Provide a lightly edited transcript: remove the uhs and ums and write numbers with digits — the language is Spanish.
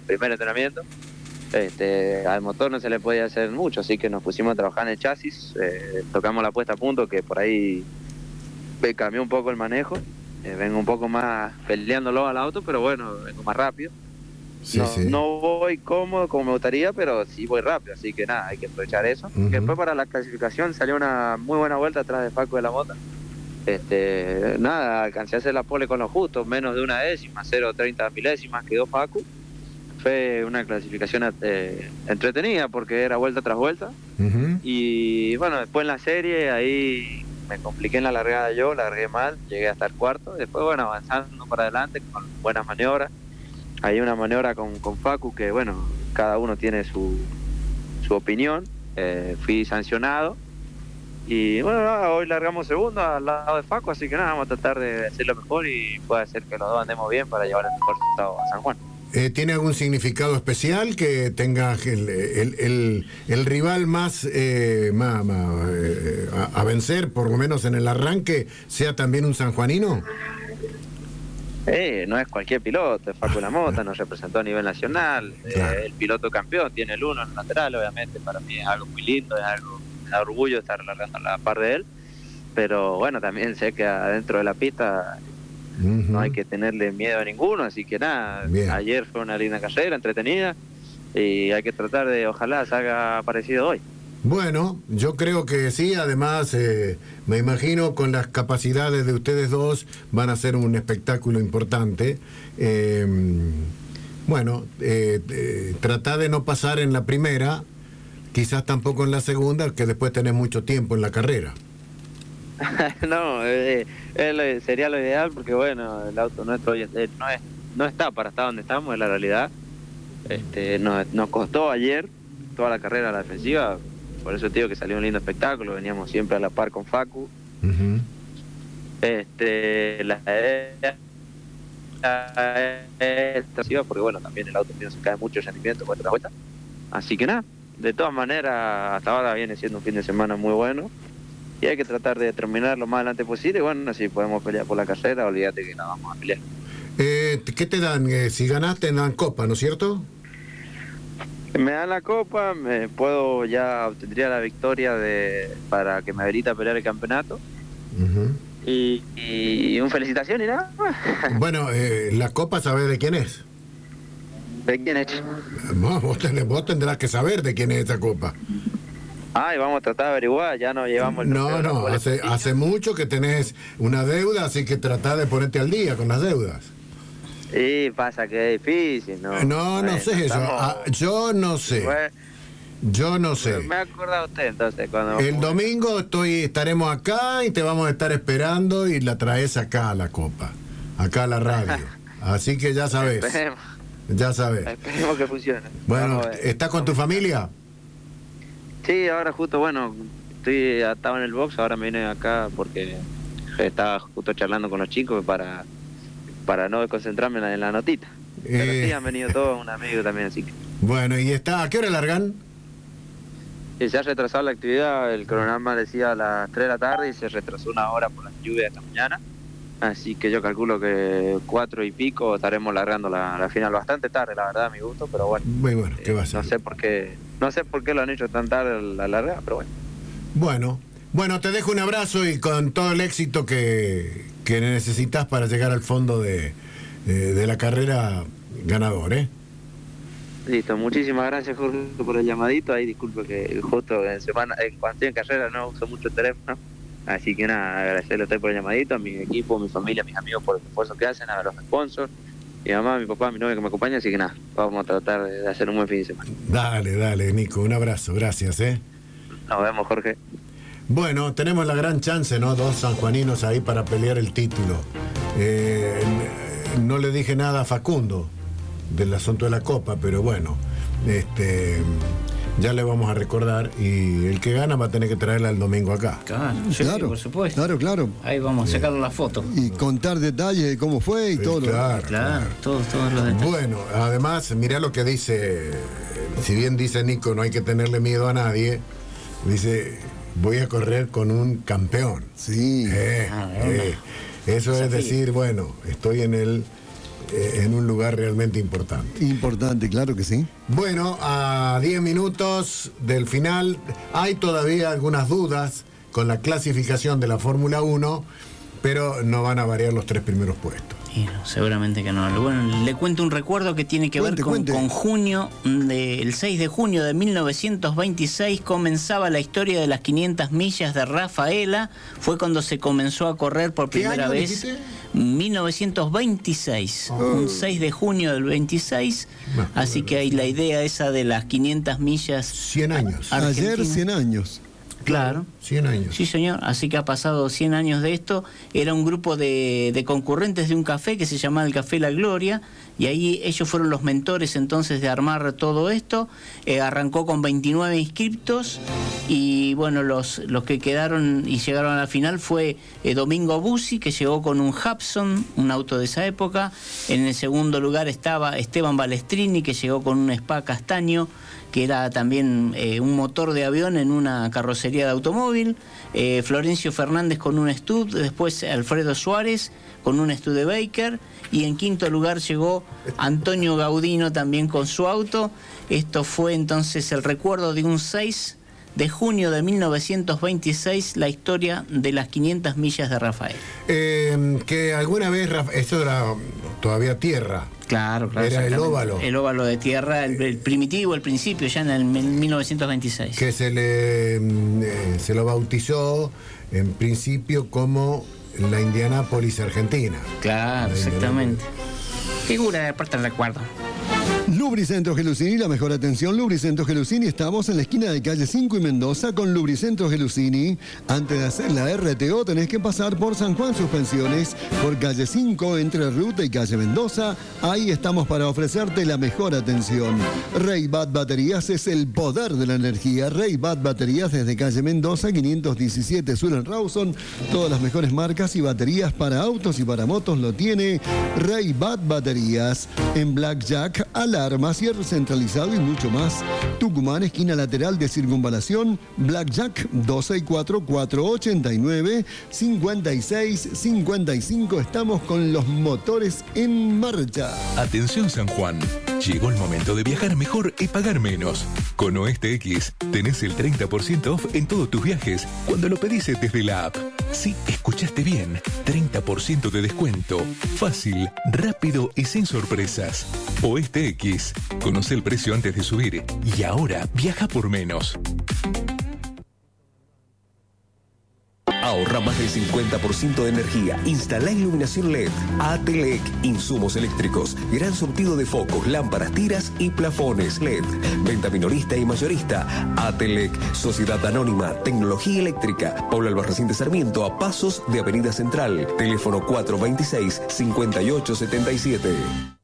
el primer entrenamiento. Al motor no se le podía hacer mucho, así que nos pusimos a trabajar en el chasis, tocamos la puesta a punto, que por ahí me cambió un poco el manejo, vengo un poco más peleándolo al auto, pero bueno, vengo más rápido. No voy cómodo como me gustaría, pero sí voy rápido, así que nada, hay que aprovechar eso. Después para la clasificación salió una muy buena vuelta atrás de Facu de la Mota. Nada, alcancé a hacer la pole con lo justo, menos de una décima, 0,30 milésimas quedó Facu. Fue una clasificación entretenida porque era vuelta tras vuelta. Y bueno, después en la serie ahí me compliqué en la largada yo, la largué mal, llegué hasta el cuarto. Después bueno, avanzando para adelante con buenas maniobras. Hay una maniobra con Facu que bueno, cada uno tiene su opinión. Fui sancionado y bueno, hoy largamos segundo al lado de Facu, así que nada, vamos a tratar de hacerlo mejor y puede ser que los dos andemos bien para llevar el mejor resultado a San Juan. ¿Tiene algún significado especial que tenga el rival más a vencer, por lo menos en el arranque, sea también un sanjuanino? No es cualquier piloto, es Facu de la Mota, nos representó a nivel nacional, claro. El piloto campeón, tiene el 1 en el lateral, obviamente para mí es algo muy lindo, me da orgullo estar largando a la par de él, pero bueno, también sé que adentro de la pista no hay que tenerle miedo a ninguno, así que nada, ayer fue una linda carrera, entretenida, y hay que tratar de, ojalá salga parecido hoy. Bueno, yo creo que sí, además me imagino con las capacidades de ustedes dos van a ser un espectáculo importante. Tratá de no pasar en la primera, quizás tampoco en la segunda, que después tenés mucho tiempo en la carrera. No, sería lo ideal porque bueno, el auto nuestro no está para estar donde estamos, es la realidad. Nos costó ayer toda la carrera a la defensiva. Por eso te digo que salió un lindo espectáculo, veníamos siempre a la par con Facu. Porque bueno, también el auto se cae mucho el rendimiento con otra vuelta. Así que nada, de todas maneras, hasta ahora viene siendo un fin de semana muy bueno. Y hay que tratar de terminar lo más adelante posible. Y bueno, si podemos pelear por la carrera, olvídate que no vamos a pelear. ¿Qué te dan? Si ganaste, te dan copa, ¿no es cierto? Me dan la copa, obtendría la victoria para que me habilite a pelear el campeonato. Y una felicitación y nada más. Bueno, la copa, ¿sabés de quién es? ¿De quién es? Vos tendrás que saber de quién es esa copa. Y vamos a tratar de averiguar, ya no llevamos el hace mucho que tenés una deuda, así que tratá de ponerte al día con las deudas. Sí, pasa que es difícil, ¿no? No sé eso. Yo no sé. Yo no sé. Me acuerda usted entonces cuando... El domingo estaremos acá y te vamos a estar esperando y la traes acá a la copa, acá a la radio. Así que ya sabes. Ya sabes. Esperemos que funcione. Bueno, ¿estás con tu familia? Sí, ahora justo, bueno, estaba en el box, ahora me vine acá porque estaba justo charlando con los chicos para no concentrarme en la notita. Pero sí, han venido todos, un amigo también, así que... Bueno, ¿y ¿a qué hora largan? Se ha retrasado la actividad, el cronograma decía a las 3 de la tarde y se retrasó una hora por las lluvias esta mañana. Así que yo calculo que 4 y pico estaremos largando la final bastante tarde, la verdad, a mi gusto, pero bueno. Muy bueno, ¿qué va a ser? No sé por qué lo han hecho tan tarde la larga, pero bueno. Bueno, te dejo un abrazo y con todo el éxito que necesitas para llegar al fondo de la carrera ganador, ¿eh? Listo, muchísimas gracias, Jorge, por el llamadito. Ahí disculpe que justo cuando estoy en carrera no uso mucho el teléfono. Así que nada, agradecerle a usted por el llamadito, a mi equipo, a mi familia, a mis amigos por el esfuerzo que hacen, a los sponsors, mi mamá, mi papá, mi novia que me acompaña. Así que nada, vamos a tratar de hacer un buen fin de semana. Dale, Nico, un abrazo, gracias, Nos vemos, Jorge. Bueno, tenemos la gran chance, ¿no? 2 sanjuaninos ahí para pelear el título. No le dije nada a Facundo del asunto de la copa, pero bueno, ya le vamos a recordar y el que gana va a tener que traerla el domingo acá. Claro, sí, por supuesto. Claro. Ahí vamos a sacarle la foto. Y contar detalles de cómo fue y todo. Claro, todos los detalles. Bueno, además, mirá lo que dice, si bien dice Nico, no hay que tenerle miedo a nadie, dice, voy a correr con un campeón. Sí. Eso es decir, bueno, estoy en el en un lugar realmente importante. Importante, claro que sí. Bueno, a 10 minutos del final, hay todavía algunas dudas con la clasificación de la Fórmula 1, pero no van a variar los 3 primeros puestos. Y no, seguramente que no. Bueno, le cuento un recuerdo que tiene que ver con junio, el 6 de junio de 1926 comenzaba la historia de las 500 millas de Rafaela. Fue cuando se comenzó a correr por primera vez. 1926, un 6 de junio del 26. Así que hay la idea esa de las 500 millas. 100 años. Ayer 100 años. Claro. 100 años. Sí, señor. Así que ha pasado 100 años de esto. Era un grupo de concurrentes de un café que se llamaba el Café La Gloria. Y ahí ellos fueron los mentores entonces de armar todo esto. Arrancó con 29 inscriptos. Y bueno, los que quedaron y llegaron a la final fue Domingo Bussi, que llegó con un Hudson, un auto de esa época. En el segundo lugar estaba Esteban Balestrini, que llegó con un Spa castaño, que era también un motor de avión en una carrocería de automóvil. Florencio Fernández con un Stud, después Alfredo Suárez con un Studebaker, y en quinto lugar llegó Antonio Gaudino también con su auto. Esto fue entonces el recuerdo de un 6 de junio de 1926, la historia de las 500 millas de Rafael. Que alguna vez, esto era todavía tierra. Claro. Era el óvalo. El óvalo de tierra, el primitivo, el principio, ya en el 1926. Que se lo bautizó en principio como la Indianápolis Argentina. Claro, exactamente. Figura de parte del recuerdo. Lubricentro Gelusini, la mejor atención. Lubricentro Gelusini, estamos en la esquina de calle 5 y Mendoza con Lubricentro Gelusini. Antes de hacer la RTO tenés que pasar por San Juan Suspensiones, por calle 5 entre Ruta y calle Mendoza. Ahí estamos para ofrecerte la mejor atención. Rey-Bat Baterías es el poder de la energía. Rey-Bat Baterías desde calle Mendoza 517 Sur en Rawson. Todas las mejores marcas y baterías para autos y para motos lo tiene Rey-Bat Baterías. En Blackjack, alarma, cierre centralizado y mucho más. Tucumán, esquina lateral de Circunvalación, Blackjack 264-489-5655. Estamos con los motores en marcha. Atención San Juan, llegó el momento de viajar mejor y pagar menos. Con Oeste X tenés el 30% off en todos tus viajes cuando lo pedís desde la app. Sí, escuchaste bien, 30% de descuento. Fácil, rápido y sin sorpresas. Oeste X, conoce el precio antes de subir y ahora viaja por menos. Ahorra más del 50% de energía. Instala iluminación LED. ATLEC, insumos eléctricos. Gran surtido de focos, lámparas, tiras y plafones LED. Venta minorista y mayorista. ATLEC, Sociedad Anónima, Tecnología Eléctrica. Paula Albarracín de Sarmiento, a pasos de Avenida Central. Teléfono 426-5877.